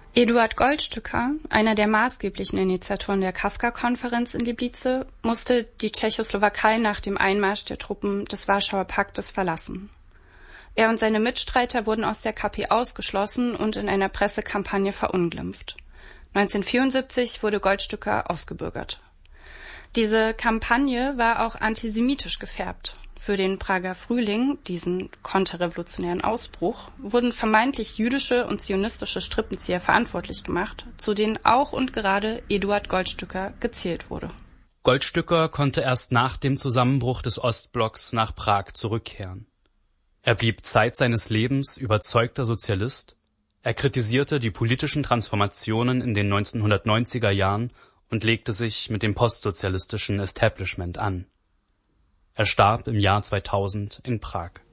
Eduard Goldstücker, einer der maßgeblichen Initiatoren der Kafka-Konferenz in Liblice, musste die Tschechoslowakei nach dem Einmarsch der Truppen des Warschauer Paktes verlassen. Er und seine Mitstreiter wurden aus der KP ausgeschlossen und in einer Pressekampagne verunglimpft. 1974 wurde Goldstücker ausgebürgert. Diese Kampagne war auch antisemitisch gefärbt. Für den Prager Frühling, diesen konterrevolutionären Ausbruch, wurden vermeintlich jüdische und zionistische Strippenzieher verantwortlich gemacht, zu denen auch und gerade Eduard Goldstücker gezählt wurde. Goldstücker konnte erst nach dem Zusammenbruch des Ostblocks nach Prag zurückkehren. Er blieb Zeit seines Lebens überzeugter Sozialist. Er kritisierte die politischen Transformationen in den 1990er Jahren und legte sich mit dem postsozialistischen Establishment an. Er starb im Jahr 2000 in Prag.